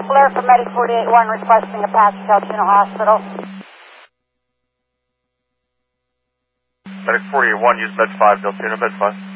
Flare for Medic 48-1 requesting a pass to Altoona Hospital. Medic 48-1, use Med 5, Altoona, Med 5.